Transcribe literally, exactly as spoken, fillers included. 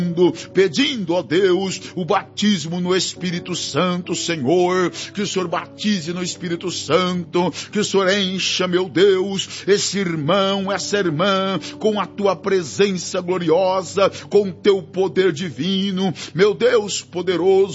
pedindo, ó Deus, o batismo no Espírito Santo, Senhor, que o Senhor batize no Espírito Santo, que o Senhor encha, meu Deus, esse irmão, essa irmã, com a tua presença gloriosa, com o teu poder divino, meu Deus poderoso.